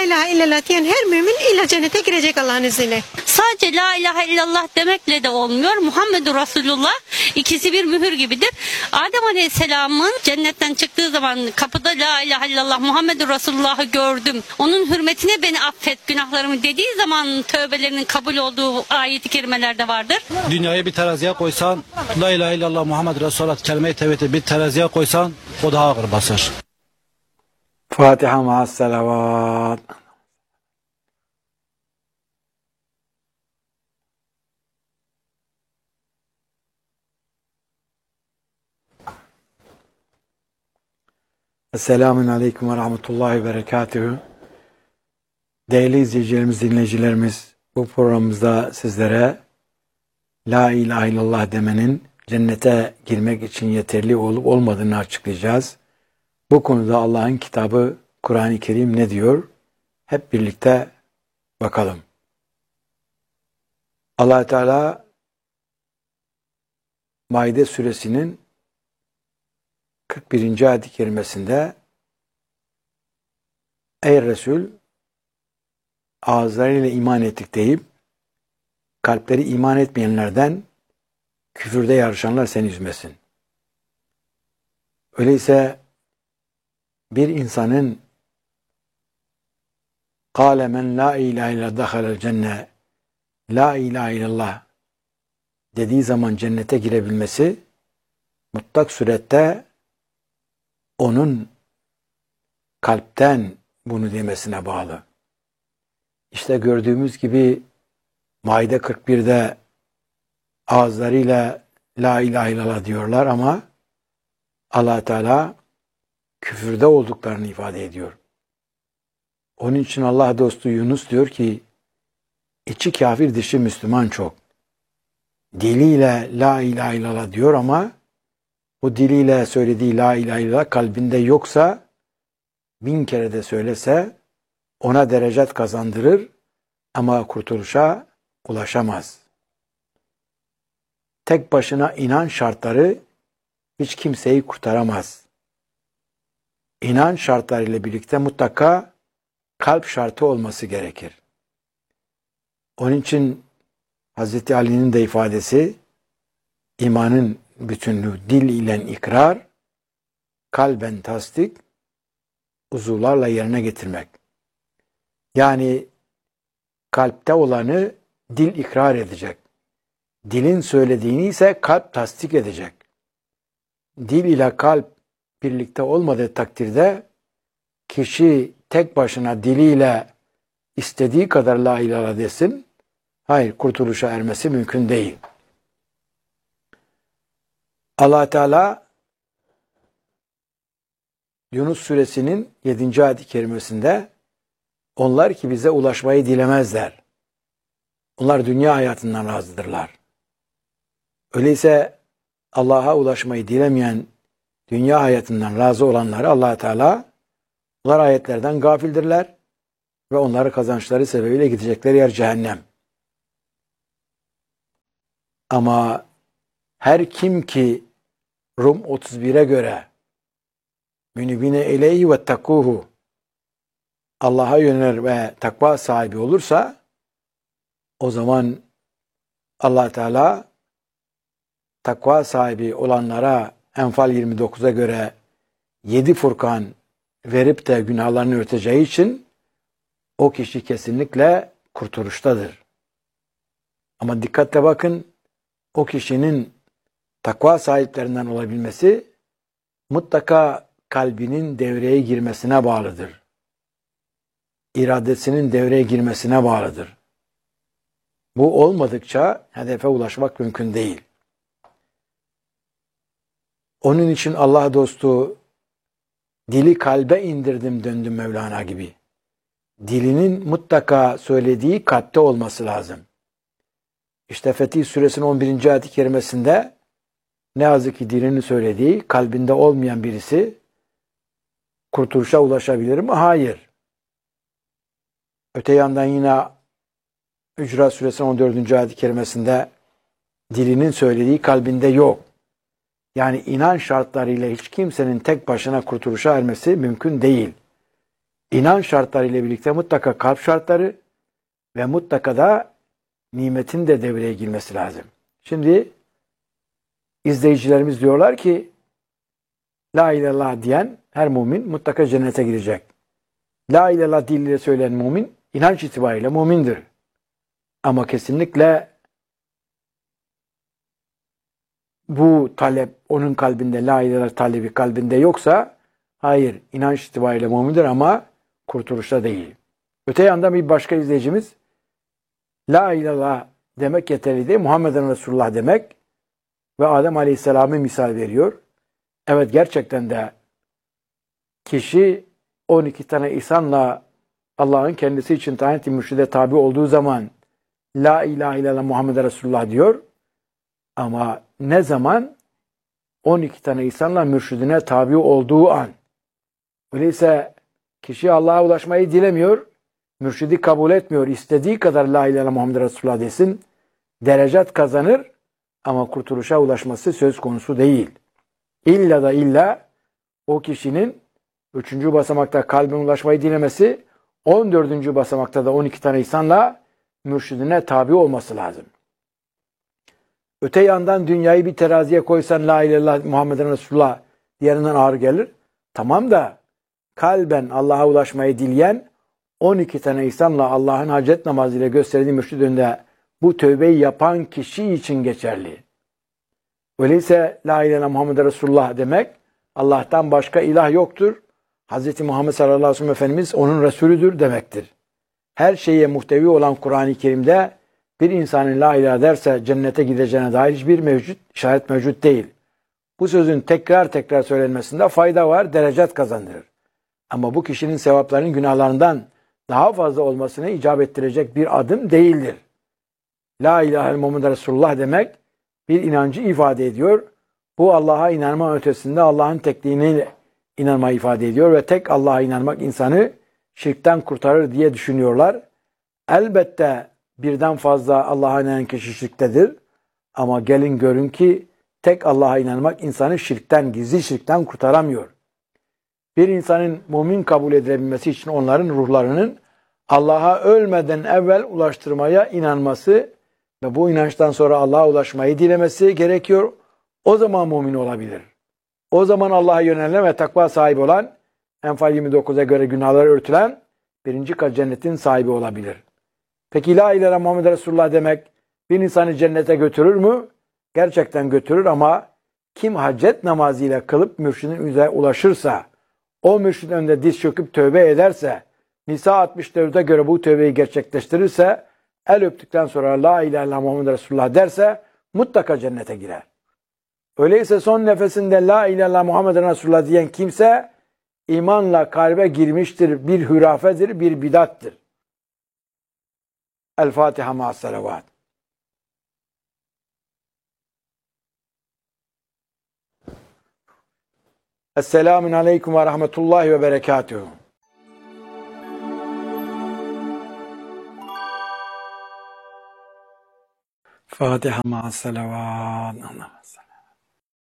la ilahe illallah diyen her mümin illa cennete girecek Allah'ın izniyle. Sadece la ilahe illallah demekle de olmuyor. Muhammedur Resulullah, ikisi bir mühür gibidir. Adem Aleyhisselam'ın cennetten çıktığı zaman kapıda la ilahe illallah Muhammedur Resulullah'ı gördüm, onun hürmetine beni affet günahlarımı dediği zaman tövbelerinin kabul olduğu ayet-i kerimelerde vardır. Dünyayı bir teraziye koysan, la ilahe illallah Muhammed Resulullah kelime-i tevhidi bir teraziye koysan o daha ağır basar. Fatiha ma'as salavat. Esselamun Aleyküm ve Rahmetullahi ve Berekatühü. Değerli izleyicilerimiz, dinleyicilerimiz, bu programımızda sizlere La ilahe illallah demenin cennete girmek için yeterli olup olmadığını açıklayacağız. Bu konuda Allah'ın kitabı Kur'an-ı Kerim ne diyor? Hep birlikte bakalım. Allah Teala Maide suresinin 41. ayet-i kerimesinde ey Resul, ağızlarıyla iman ettik deyip kalpleri iman etmeyenlerden küfürde yarışanlar seni üzmesin. Öyleyse bir insanın قَالَ مَنْ لَا اِلَٰهِ اِلَّا دَخَلَ الْجَنَّةِ La ilahe illallah dediği zaman cennete girebilmesi mutlak surette onun kalpten bunu demesine bağlı. İşte gördüğümüz gibi Maide 41'de ağızlarıyla la ilahe illallah diyorlar ama Allah Teala küfürde olduklarını ifade ediyor. Onun için Allah dostu Yunus diyor ki içi kafir dışı Müslüman çok. Diliyle la ilahe illallah diyor ama bu diliyle söylediği la ilahe illallah kalbinde yoksa 1000 kere de söylese ona derecat kazandırır ama kurtuluşa ulaşamaz. Tek başına inan şartları hiç kimseyi kurtaramaz. İnan şartlarıyla birlikte mutlaka kalp şartı olması gerekir. Onun için Hz. Ali'nin de ifadesi imanın bütünlüğü dil ile ikrar, kalben tasdik, uzuvlarla yerine getirmek. Yani kalpte olanı dil ikrar edecek. Dilin söylediğini ise kalp tasdik edecek. Dil ile kalp birlikte olmadığı takdirde kişi tek başına diliyle istediği kadar la ilahe illallah desin, hayır, kurtuluşa ermesi mümkün değil. Allah Teala Yunus suresinin 7. ayet-i kerimesinde onlar ki bize ulaşmayı dilemezler. Onlar dünya hayatından razıdırlar. Öyleyse Allah'a ulaşmayı dilemeyen dünya hayatından razı olanları Allah Teala onlar ayetlerden gafildirler ve onları kazançları sebebiyle gidecekleri yer cehennem. Ama her kim ki Rum 31'e göre münibine ileyhi ve takuhu Allah'a yönelir ve takva sahibi olursa o zaman Allah Teala takva sahibi olanlara Enfal 29'a göre 7 Furkan verip de günahlarını örteceği için o kişi kesinlikle kurtuluştadır. Ama dikkatle bakın, o kişinin takva sahiplerinden olabilmesi mutlaka kalbinin devreye girmesine bağlıdır. İradesinin devreye girmesine bağlıdır. Bu olmadıkça hedefe ulaşmak mümkün değil. Onun için Allah dostu dili kalbe indirdim döndüm Mevlana gibi. Dilinin mutlaka söylediği kalpte olması lazım. İşte Fetih Suresinin 11. ayet-i kerimesinde ne yazık ki dilini söylediği kalbinde olmayan birisi kurtuluşa ulaşabilir mi? Hayır. Öte yandan yine Hücurat Suresinin 14. ayet-i kerimesinde dilinin söylediği kalbinde yok. Yani inan şartlarıyla hiç kimsenin tek başına kurtuluşa ermesi mümkün değil. İnanç şartları ile birlikte mutlaka kalp şartları ve mutlaka da nimetin de devreye girmesi lazım. Şimdi izleyicilerimiz diyorlar ki La ilahe illallah diyen her mümin mutlaka cennete girecek. La ilahe illallah diliyle söyleyen mümin inanç itibariyle mümindir. Ama kesinlikle bu talep onun kalbinde, la ilahe illallah talebi kalbinde yoksa hayır, inanç itibariyle mümindir ama kurtuluşta değil. Öte yandan bir başka izleyicimiz la ilahe illallah demek yeterli değil, Muhammeden Resulullah demek ve Adem Aleyhisselam'ı misal veriyor. Evet, gerçekten de kişi 12 tane insanla Allah'ın kendisi için tayin ettiği mürşide tabi olduğu zaman la ilahe illallah Muhammeden Resulullah diyor. Ama ne zaman? 12 tane insanla mürşidine tabi olduğu an. Öyleyse kişi Allah'a ulaşmayı dilemiyor, mürşidi kabul etmiyor. İstediği kadar la ilahe illallah Muhammeden Resulullah desin, derecat kazanır ama kurtuluşa ulaşması söz konusu değil. İlla da illa o kişinin 3. basamakta kalbine ulaşmayı dilemesi, 14. basamakta da 12 tane insanla mürşidine tabi olması lazım. Öte yandan dünyayı bir teraziye koysan la ilahe illallah Muhammeden Resulullah diğerinden ağır gelir. Tamam da kalben Allah'a ulaşmayı dileyen 12 tane insanla Allah'ın hacet namazıyla gösterdiği mürşid önünde bu tövbeyi yapan kişi için geçerli. Öyleyse la ilahe illallah Muhammeden Resulullah demek Allah'tan başka ilah yoktur. Hz. Muhammed sallallahu aleyhi ve sellem Efendimiz onun Resulüdür demektir. Her şeye muhtevi olan Kur'an-ı Kerim'de bir insanın la ilahe derse cennete gideceğine dair hiçbir işaret mevcut değil. Bu sözün tekrar tekrar söylenmesinde fayda var, derecat kazandırır. Ama bu kişinin sevaplarının günahlarından daha fazla olmasını icap ettirecek bir adım değildir. La ilahe illallah Resulullah demek bir inancı ifade ediyor. Bu Allah'a inanma ötesinde Allah'ın tekliğine inanmayı ifade ediyor ve tek Allah'a inanmak insanı şirkten kurtarır diye düşünüyorlar. Elbette birden fazla Allah'a inanan kişi şirktedir. Ama gelin görün ki tek Allah'a inanmak insanı şirkten, gizli şirkten kurtaramıyor. Bir insanın mümin kabul edilebilmesi için onların ruhlarının Allah'a ölmeden evvel ulaştırmaya inanması ve bu inançtan sonra Allah'a ulaşmayı dilemesi gerekiyor. O zaman mümin olabilir. O zaman Allah'a yönelen ve takva sahibi olan, Enfal 29'a göre günahları örtülen birinci kat cennetin sahibi olabilir. Peki la ilahe illallah Muhammed Resulullah demek bir insanı cennete götürür mü? Gerçekten götürür ama kim hacet namazıyla kılıp mürşidin üzerine ulaşırsa, o mürşidin önünde diz çöküp tövbe ederse, Nisa 64'e göre bu tövbeyi gerçekleştirirse, el öptükten sonra la ilahe illallah Muhammed Resulullah derse mutlaka cennete girer. Öyleyse son nefesinde la ilahe illallah Muhammed Resulullah diyen kimse imanla kalbe girmiştir, bir hürafedir, bir bidattır. El Fatiha ma'as salavat. Esselamun aleyküm ve rahmetullahi ve berekatuhu. Fatiha ma'as salavat.